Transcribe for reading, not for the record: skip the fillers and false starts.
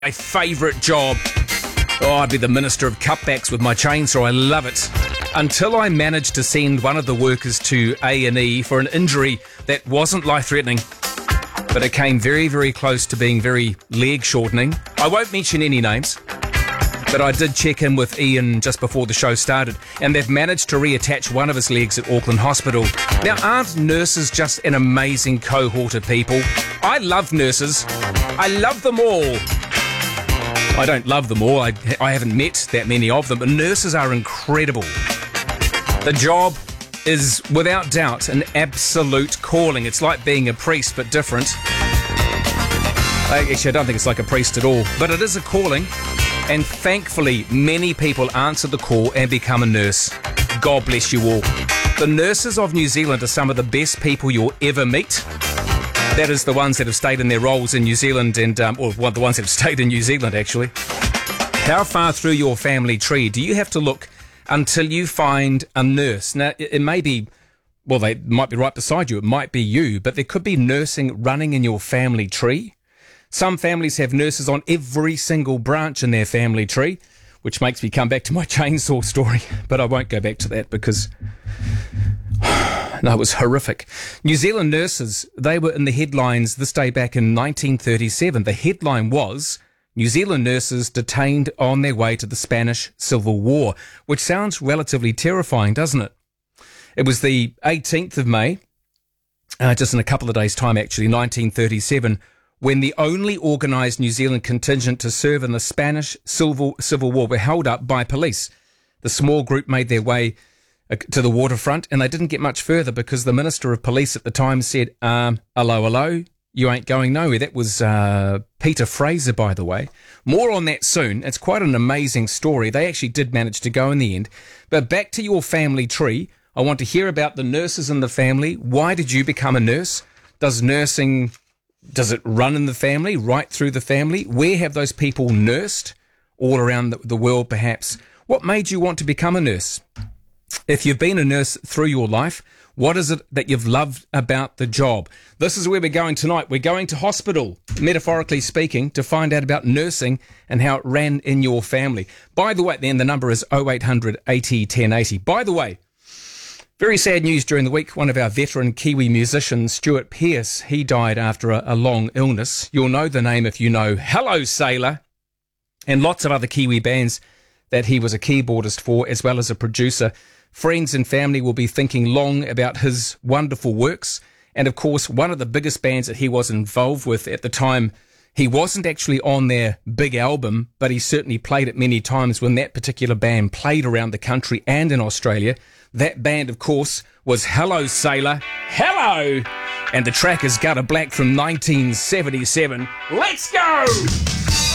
My favourite job. Oh, I'd be the Minister of Cutbacks with my chainsaw. I love it. Until I managed to send one of the workers to A&E for an injury that wasn't life-threatening, but it came very, very close to being very leg-shortening. I won't mention any names, but I did check in with Ian just before the show started, and they've managed to reattach one of his legs at Auckland Hospital. Now, aren't nurses just an amazing cohort of people? I love nurses. I love them all. I don't love them all. I haven't met that many of them, but nurses are incredible. The job is, without doubt, an absolute calling. It's like being a priest, but different. Actually, I don't think it's like a priest at all, but it is a calling. And thankfully, many people answer the call and become a nurse. God bless you all. The nurses of New Zealand are some of the best people you'll ever meet. That is the ones that have stayed in their roles in New Zealand and, or the ones that have stayed in New Zealand, actually. How far through your family tree do you have to look until you find a nurse? Now, it may be, well, they might be right beside you. It might be you, but there could be nursing running in your family tree. Some families have nurses on every single branch in their family tree, which makes me come back to my chainsaw story, but I won't go back to that because no, it was horrific. New Zealand nurses, they were in the headlines this day back in 1937. The headline was, New Zealand nurses detained on their way to the Spanish Civil War, which sounds relatively terrifying, doesn't it? It was the 18th of May, just in a couple of days' time actually, 1937, when the only organised New Zealand contingent to serve in the Spanish Civil War were held up by police. The small group made their way to the waterfront, and they didn't get much further because the Minister of Police at the time said, hello, you ain't going nowhere. That was Peter Fraser, by the way. More on that soon. It's quite an amazing story. They actually did manage to go in the end. But back to your family tree. I want to hear about the nurses in the family. Why did you become a nurse? Does it run in the family, right through the family? Where have those people nursed? All around the world, perhaps. What made you want to become a nurse? If you've been a nurse through your life, what is it that you've loved about the job? This is where we're going tonight. We're going to hospital, metaphorically speaking, to find out about nursing and how it ran in your family. By the way, then the number is 0800 80 1080. By the way, very sad news during the week. One of our veteran Kiwi musicians, Stuart Pearce, he died after a long illness. You'll know the name if you know Hello Sailor and lots of other Kiwi bands that he was a keyboardist for, as well as a producer. Friends and family will be thinking long about his wonderful works. And of course, one of the biggest bands that he was involved with at the time, he wasn't actually on their big album, but he certainly played it many times when that particular band played around the country and in Australia. That band, of course, was Hello Sailor. Hello! And the track is Gutter Black from 1977. Let's go!